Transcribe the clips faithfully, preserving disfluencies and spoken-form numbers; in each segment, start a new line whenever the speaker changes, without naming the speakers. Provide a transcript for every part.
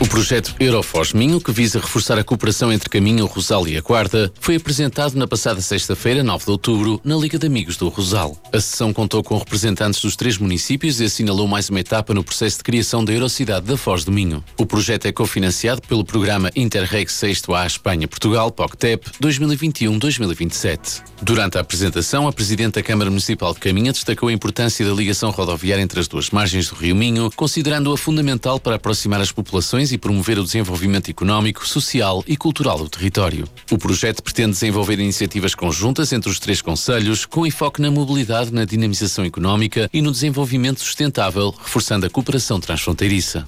projeto Eurofoz Minho, que visa reforçar a cooperação entre Caminho, o Rosal e a Guarda, foi apresentado na passada sexta-feira, nove de outubro, na Liga de Amigos do Rosal. A sessão contou com representantes dos três municípios e assinalou mais uma etapa no processo de criação da Eurocidade da Foz do Minho. O projeto é cofinanciado pelo programa Interreg sexto A Espanha-Portugal, P O C T E P, dois mil e vinte e um a dois mil e vinte e sete. Durante a apresentação, a Presidente da Câmara Municipal de Caminha destacou a importância da ligação rodoviária entre as duas margens do Rio Minho, considerando-a fundamental para aproximar as populações e promover o desenvolvimento económico, social e cultural do território. O projeto pretende desenvolver iniciativas conjuntas entre os três concelhos, com enfoque na mobilidade, na dinamização económica e no desenvolvimento sustentável, reforçando a cooperação transfronteiriça.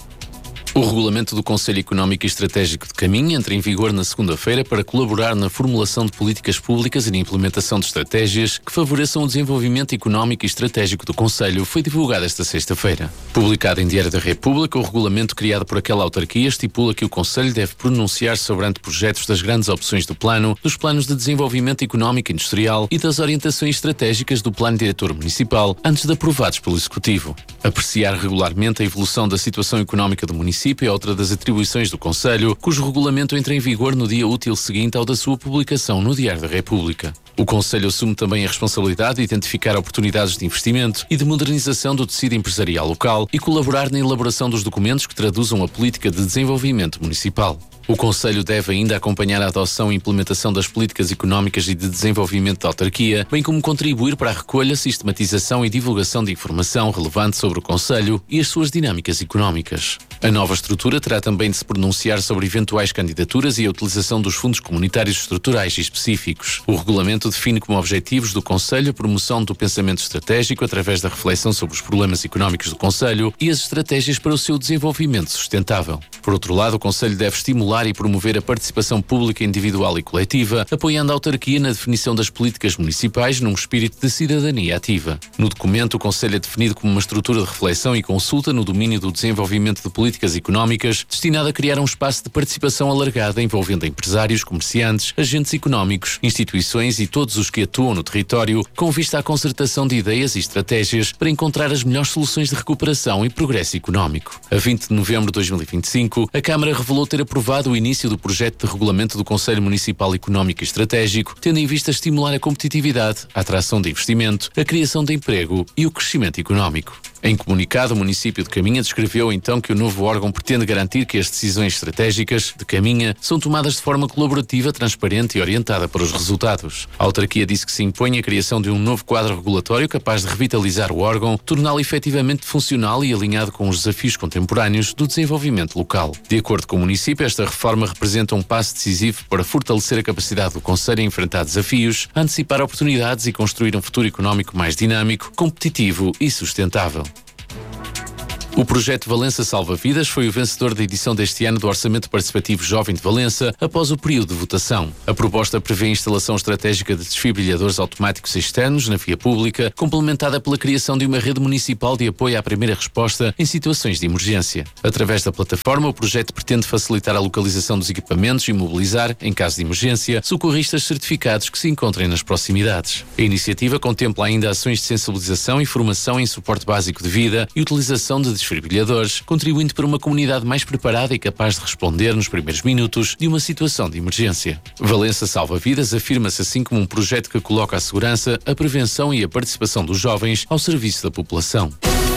O regulamento do Conselho Económico e Estratégico de Caminha entra em vigor na segunda-feira para colaborar na formulação de políticas públicas e na implementação de estratégias que favoreçam o desenvolvimento económico e estratégico do Conselho. Foi divulgado esta sexta-feira. Publicado em Diário da República, o regulamento criado por aquela autarquia estipula que o Conselho deve pronunciar-se sobre anteprojetos das grandes opções do plano, dos planos de desenvolvimento económico e industrial e das orientações estratégicas do Plano Diretor Municipal, antes de aprovados pelo Executivo. Apreciar regularmente a evolução da situação económica do município é outra das atribuições do Conselho, cujo regulamento entra em vigor no dia útil seguinte ao da sua publicação no Diário da República. O Conselho assume também a responsabilidade de identificar oportunidades de investimento e de modernização do tecido empresarial local e colaborar na elaboração dos documentos que traduzam a política de desenvolvimento municipal. O Conselho deve ainda acompanhar a adoção e implementação das políticas económicas e de desenvolvimento da autarquia, bem como contribuir para a recolha, sistematização e divulgação de informação relevante sobre o Conselho e as suas dinâmicas económicas. A nova estrutura terá também de se pronunciar sobre eventuais candidaturas e a utilização dos fundos comunitários estruturais e específicos. O regulamento define como objetivos do Conselho a promoção do pensamento estratégico através da reflexão sobre os problemas económicos do Conselho e as estratégias para o seu desenvolvimento sustentável. Por outro lado, o Conselho deve estimular e promover a participação pública individual e coletiva, apoiando a autarquia na definição das políticas municipais num espírito de cidadania ativa. No documento, o Conselho é definido como uma estrutura de reflexão e consulta no domínio do desenvolvimento de políticas económicas, destinada a criar um espaço de participação alargada envolvendo empresários, comerciantes, agentes económicos, instituições e todos os que atuam no território, com vista à concertação de ideias e estratégias para encontrar as melhores soluções de recuperação e progresso económico. A vinte de novembro de dois mil e vinte e cinco, a Câmara revelou ter aprovado o início do projeto de regulamento do Conselho Municipal Económico e Estratégico, tendo em vista estimular a competitividade, a atração de investimento, a criação de emprego e o crescimento económico. Em comunicado, o município de Caminha descreveu então que o novo órgão pretende garantir que as decisões estratégicas de Caminha são tomadas de forma colaborativa, transparente e orientada para os resultados. A autarquia disse que se impõe a criação de um novo quadro regulatório capaz de revitalizar o órgão, torná-lo efetivamente funcional e alinhado com os desafios contemporâneos do desenvolvimento local. De acordo com o município, esta reforma representa um passo decisivo para fortalecer a capacidade do Conselho a enfrentar desafios, antecipar oportunidades e construir um futuro económico mais dinâmico, competitivo e sustentável. O projeto Valença Salva Vidas foi o vencedor da edição deste ano do Orçamento Participativo Jovem de Valença após o período de votação. A proposta prevê a instalação estratégica de desfibrilhadores automáticos externos na via pública, complementada pela criação de uma rede municipal de apoio à primeira resposta em situações de emergência. Através da plataforma, o projeto pretende facilitar a localização dos equipamentos e mobilizar, em caso de emergência, socorristas certificados que se encontrem nas proximidades. A iniciativa contempla ainda ações de sensibilização e formação em suporte básico de vida e utilização de desfibrilhadores, contribuindo para uma comunidade mais preparada e capaz de responder nos primeiros minutos de uma situação de emergência. Valença Salva Vidas afirma-se assim como um projeto que coloca a segurança, a prevenção e a participação dos jovens ao serviço da população.